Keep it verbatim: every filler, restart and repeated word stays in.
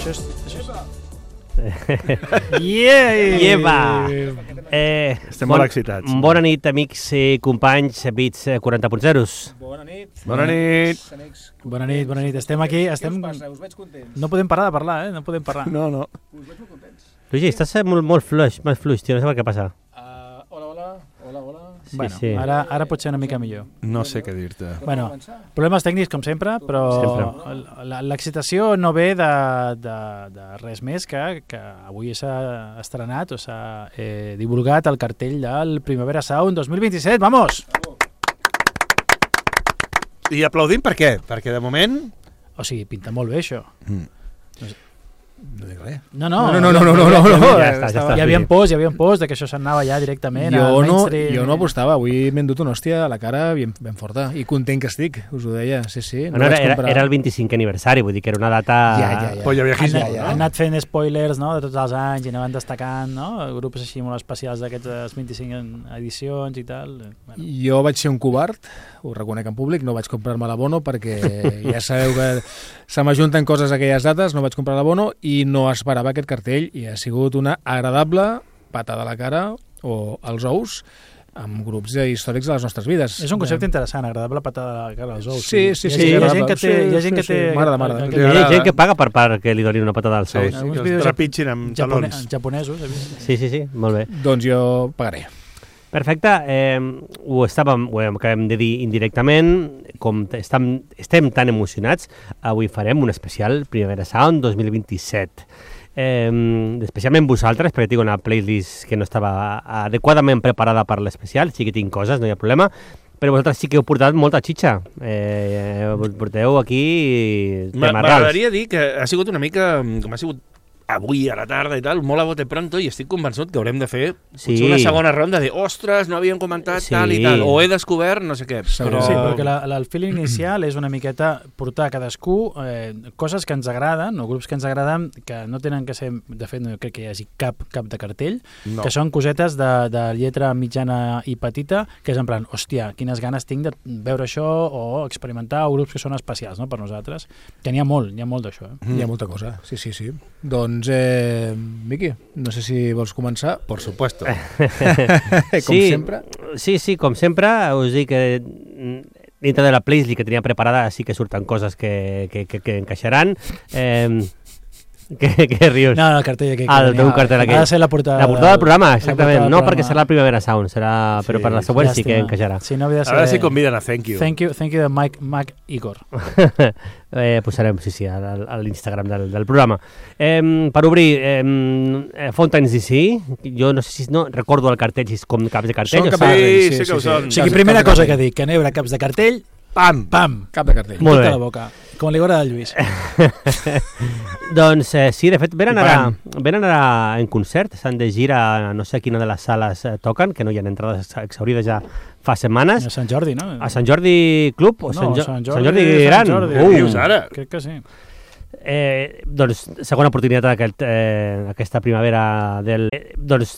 Això és... Això és... Yeah! Lleva! Eh, Estem bon, molt excitats. Bona nit, amics i companys Beats quaranta punt zero. Bona nit. Bona nit. Bona nit, bona nit. Estem aquí, estem... Què us passa? Us veig contents? No podem parar de parlar, eh? No podem parlar. No, no. Us veig molt contents. Luigi, estàs molt, molt fluix, molt fluix, tio, no sé què passa. Uh, hola, hola, hola, hola. Sí, bueno, sí. Ara, ara pot ser una mica millor. No sé què dir-te. Bueno, problemes tècnics com sempre, però Sempre. la- l'excitació no ve de, de, de res més que, que avui s'ha estrenat o s'ha eh, divulgat el cartell del Primavera Sound dos mil vint-i-set. Vamos! I aplaudim per què? Perquè de moment... O sigui, pinta molt bé això. Mm. No dic res. No, no, No, no, no, no, no, no, no. Ja està, ja està. Hi havia pors, hi havia pors de que això s'anava ja directament Jo al no, mainstream. jo no apostava, avui m'he endut una hòstia a la cara ben, ben forta i content que estic, us ho deia, sí, sí. No Bueno, era, vaig era, comprar... era el vint-i-cinquè aniversari, vull dir que era una data... Ja, ja, ja. Però hi havia Han, ja, ja, han anat fent spoilers, no?, de tots els anys i anaven destacant, no?, grups així molt especials d'aquestes vint-i-cinc edicions i tal. Bueno. Jo vaig ser un covard, ho reconec en públic, no vaig comprar-me l'abono perquè ja sabeu que se m'ajunten coses aquelles dates, no vaig comprar l'abono i no esperava aquest cartell i ha sigut una agradable patada a la cara o als ous amb grups històrics de les nostres vides. És un concepte interessant, agradable patada a la cara als ous. Sí, sí, Hi ha, sí, hi ha agradable. gent que té... Hi ha gent Sí, que sí, té sí. M'agrada, m'agrada. que- Hi ha M'agrada. gent que paga per, per que li donin una patada al sou. Sí, Sí, sí, Alguns que vídeos els trepitgin amb Japone talons. japonesos, he vist. sí, sí, sí, molt bé. Doncs jo pagaré. Perfecte, eh, ho, estàvem, ho acabem de dir indirectament, com t- estem, estem tan emocionats, avui farem un especial Primavera Sound dos mil vint-i-set. Eh, especialment vosaltres, perquè tinc una playlist que no estava adequadament preparada per l'especial, sí que tinc coses, no hi ha problema, però vosaltres sí que heu portat molta xitxa. Eh, porteu aquí temes reals. M'agradaria dir que ha sigut una mica, com ha sigut avui a la tarda i tal, molt a bote pronto, i estic convençut que haurem de fer Sí. potser una segona ronda de ostres, no havíem comentat Sí. tal i tal, o he descobert no sé què. Segur. Però... Sí, perquè la, la, el feeling inicial és una miqueta portar a cadascú eh, coses que ens agraden, o grups que ens agraden, que no tenen que ser, de fet no crec que hi hagi cap, cap de cartell, No. que són cosetes de, de lletra mitjana i petita, que és en plan, hòstia, quines ganes tinc de veure això o experimentar, o grups que són especials, no?, per nosaltres, que n'hi ha molt, n'hi ha molt d'això. Eh? Mm. Hi ha molta cosa, sí, sí, sí. Doncs, eh, Miqui, no sé si vols començar. Por supuesto. Com Sí. sempre. Sí, sí, com sempre, us dic que mm, dintre de la playlist que tenia preparada sí que surten coses que, que, que, que encaixaran. Eh, què, què rius? No, no, el cartell aquell. Ah, que el teu tenia. cartell aquell. Ha de ser la portada, La portada del programa, la exactament. portada del No programa. perquè serà la Primavera Sound, serà, però Sí, per la següent sí que Llàstima. encaixarà. Sí, no havia de A ser... veure si conviden a Thank You. Thank you, thank you de Mike, Mac Igor. eh, posarem, sí, sí, a, a l'Instagram del, del programa. Eh, per obrir, eh, Fountains D C, jo no sé si no recordo el cartell, si és com caps de cartell. Són o caps sigui- de- Sí, sí, sí, sí, que ho sí. són. O sigui, Caps- primera caps de cosa cartell. que dic, que neure caps de cartell, Pam! pam, Cap de cartell. Molt tota bé. la boca, com l'Igor de Lluís. Doncs eh, sí, de fet, venen I ara, pagant. venen ara en concert, estan de gira, no sé a quina de les sales eh, toquen, que no hi ha entrades exaurides ja fa setmanes. A Sant Jordi, no? A Sant Jordi Club o no, Sant, jo Sant Sant Jordi, Jordi Gran? Sant Jordi. Què Uh, dius ara? Crec que sí. Eh, doncs segona oportunitat aquest, eh, aquesta primavera del... Eh, doncs